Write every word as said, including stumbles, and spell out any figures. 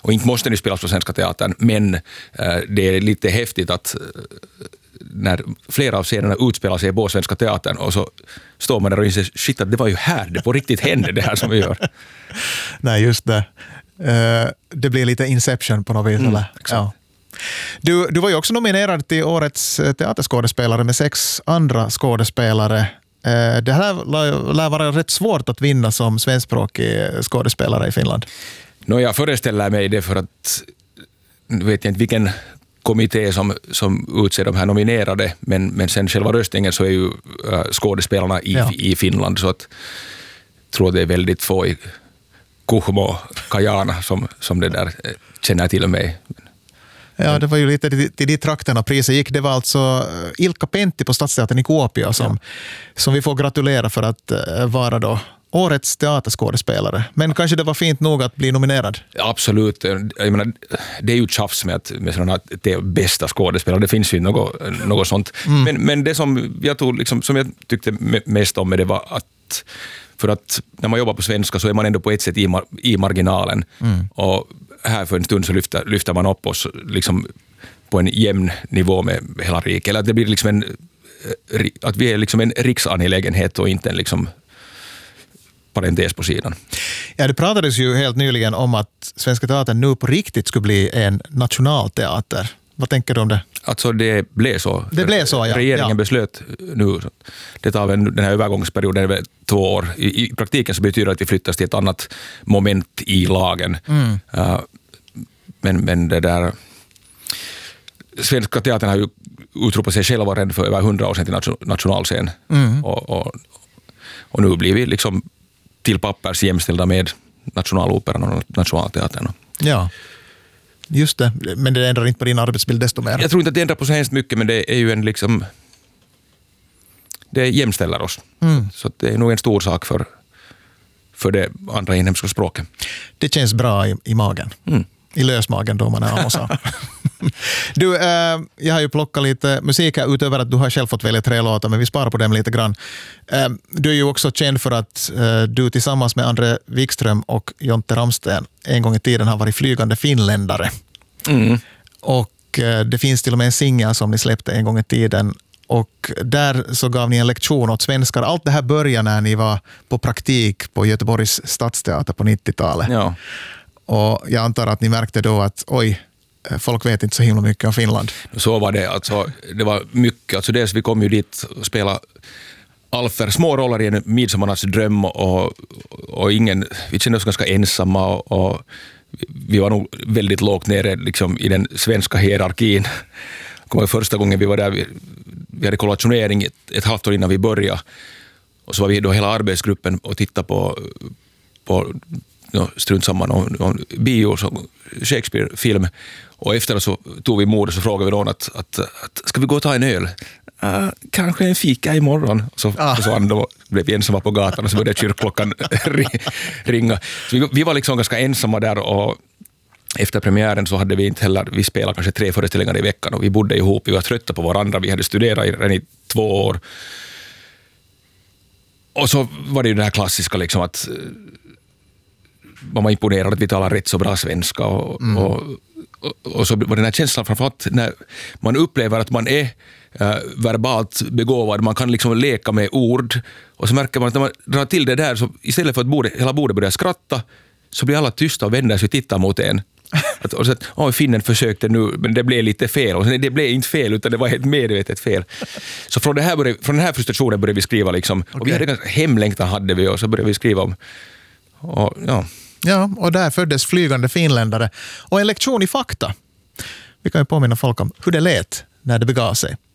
Och inte måste ni spelas på Svenska Teatern, men äh, det är lite häftigt att äh, när flera av scenerna utspelar sig på Svenska Teatern och så står man där och inser, shit, att det var ju här, det på riktigt hände det här som vi gör. Nej, just det. Uh, det blir lite Inception på något vis, mm, eller? Ja. Du, du var ju också nominerad till årets teaterskådespelare med sex andra skådespelare. Uh, det här lär, lär vara rätt svårt att vinna som svenskspråkig skådespelare i Finland. No, jag föreställer mig det för att nu vet jag inte vilken kommitté som, som utser de här nominerade, men, men sen själva röstningen så är ju äh, skådespelarna i, ja. i Finland, så att jag tror det är väldigt få i Kuhmo, Kajana som, som det där äh, känner till mig. Ja, det var ju lite till, till de trakterna priset gick. Det var alltså Ilkka Pentti på Stadsteatern i Kuopio som, ja. som vi får gratulera för att äh, vara då årets teaterskådespelare. Men kanske det var fint nog att bli nominerad? Absolut. Jag menar, det är ju tjafs med, att, med sådana det bästa skådespelare. Det finns ju något, något sånt. Mm. Men, men det som jag, tog, liksom, som jag tyckte mest om med det var att för att när man jobbar på svenska så är man ändå på ett sätt i, mar- i marginalen. Mm. Och här för en stund så lyfter, lyfter man upp oss liksom på en jämn nivå med hela riket. Eller att det blir liksom en, att vi är liksom en riksangelägenhet och inte en liksom parentes på sidan. Ja, det pratades ju helt nyligen om att Svenska Teatern nu på riktigt skulle bli en nationalteater. Vad tänker du om det? Alltså det blev så. Det blev så, ja. Regeringen ja. beslöt nu, det tar väl den här övergångsperioden över två år. I, I praktiken så betyder det att vi flyttas till ett annat moment i lagen. Mm. Uh, men, men det där Svenska Teatern har ju utropat sig själva redan för över hundra år sedan till nationalscen. Mm. Och, och, och nu blir vi liksom till pappers jämställda med Nationaloperan och Nationalteatern. Ja, just det. Men det ändrar inte på din arbetsbild desto mer. Jag tror inte att det ändrar på så hemskt mycket, men det är ju en liksom det jämställer oss. Mm. Så det är nog en stor sak för, för det andra inhemska språket. Det känns bra i, i magen. Mm. I lösmagen då man är amosa. Du, äh, jag har ju plockat lite musik här utöver att du har själv fått välja tre låtar, men vi sparar på dem lite grann. Äh, du är ju också känd för att äh, du tillsammans med André Wikström och Jonte Ramsten en gång i tiden har varit flygande finländare. Mm. Och äh, det finns till och med en singel som ni släppte en gång i tiden. Och där så gav ni en lektion åt svenskar. Allt det här började när ni var på praktik på Göteborgs stadsteater på nittiotalet. Ja. Och jag antar att ni märkte då att oj, folk vet inte så himla mycket om Finland. Så var det. Alltså, det var mycket. Alltså dels vi kom ju dit och spela Alfer små roller i en midsommarnas dröm och, och ingen, vi kände oss ganska ensamma och, och vi var nog väldigt lågt nere liksom, i den svenska hierarkin. Kommer första gången vi var där, vi, vi hade kollationering ett, ett halvt år innan vi började och så var vi då hela arbetsgruppen och tittade på, på no, strunt samman om, om bio, som Shakespeare-film. Och efter så tog vi mod och så frågade vi någon att, att, att ska vi gå och ta en öl? Uh, kanske en fika imorgon. Så, ah. så han då blev vi ensamma på gatan och så började kyrkklockan ringa. Så vi, vi var liksom ganska ensamma där och efter premiären så hade vi inte heller, vi spelade kanske tre föreställningar i veckan och vi bodde ihop, vi var trötta på varandra, vi hade studerat redan i två år. Och så var det ju det här klassiska liksom att man var imponerad att vi talar rätt så bra svenska och, mm. och, och, och så var den här känslan framförallt när man upplever att man är äh, verbalt begåvad, man kan liksom leka med ord och så märker man att när man drar till det där så istället för att bordet, hela bordet börjar skratta så blir alla tysta och vänder sig och tittar mot en. Att, och så att, åh, finnen försökte nu, men det blev lite fel. Och sen, det blev inte fel, utan det var helt medvetet fel. Så från, det här började, från den här frustrationen började vi skriva liksom. Okay. Och vi hade ganska hemlängtan hade vi och så började vi skriva om. Och, ja. ja, och där föddes flygande finländare. Och en lektion i fakta. Vi kan ju påminna folk om hur det lät när det begav sig.